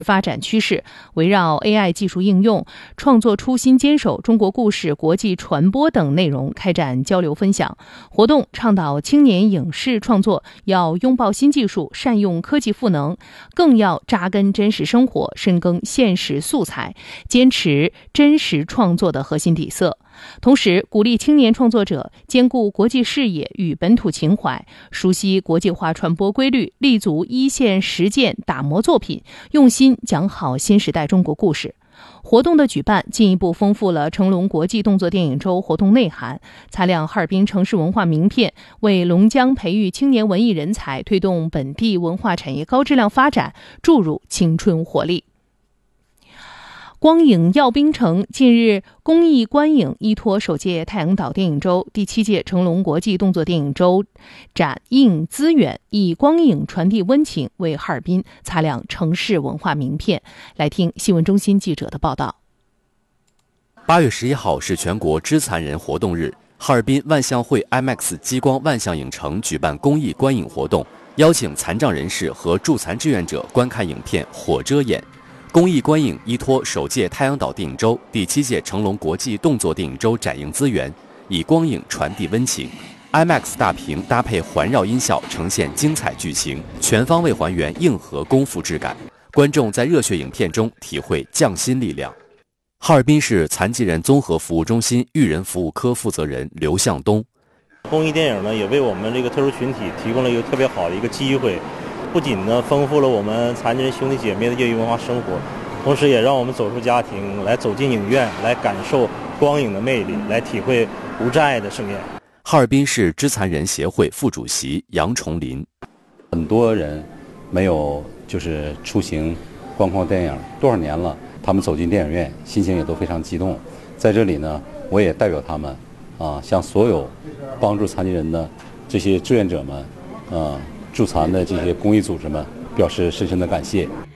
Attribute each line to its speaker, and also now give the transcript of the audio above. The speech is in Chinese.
Speaker 1: 发展趋势，围绕 AI 技术应用、创作初心坚守中国故事国际传播等内容开展交流分享。活动倡导青年影视创作要拥抱新技术，善用科技赋能，更要扎根真实生活，深耕现实素材，坚持真实创作的核心底色。同时，鼓励青年创作者兼顾国际视野与本土情怀，熟悉国际化传播规律，立足一线实践打磨作品，用心讲好新时代中国故事。活动的举办进一步丰富了成龙国际动作电影周活动内涵，擦亮哈尔滨城市文化名片，为龙江培育青年文艺人才、推动本地文化产业高质量发展注入青春活力。光影耀滨城近日，公益观影依托首届太阳岛电影周、第7届成龙国际动作电影周展映资源，以光影传递温情，为哈尔滨擦亮城市文化名片。来听新闻中心记者的报道。
Speaker 2: 8月11号是全国肢残人活动日，哈尔滨万象汇 IMAX 激光万象影城举办公益观影活动，邀请残障人士和助残志愿者观看影片《火遮眼》。公益观影依托首届太阳岛电影周、第7届成龙国际动作电影周展映资源，以光影传递温情。IMAX 大屏搭配环绕音效，呈现精彩剧情，全方位还原硬核功夫质感。观众在热血影片中体会匠心力量。哈尔滨市残疾人综合服务中心育人服务科负责人刘向东：
Speaker 3: 公益电影呢，也为我们这个特殊群体提供了一个特别好的一个机会。不仅呢丰富了我们残疾人兄弟姐妹的业余文化生活，同时也让我们走出家庭，来走进影院，来感受光影的魅力，来体会无障碍的盛宴。
Speaker 2: 哈尔滨市肢残人协会副主席杨崇林：
Speaker 4: 很多人没有出行观看电影多少年了，他们走进电影院，心情也都非常激动。在这里呢，我也代表他们向所有帮助残疾人的这些志愿者们助残的这些公益组织们表示深深的感谢。